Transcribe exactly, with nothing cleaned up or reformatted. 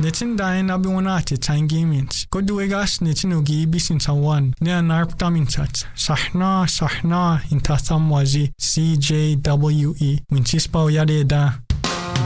Nitin dain abi wanati tangiminch. Koduegas nitin ugi bisin tawan. Ne anarptamintat. Sahna sahna intatham wazi C J W E. Winchispa yade da.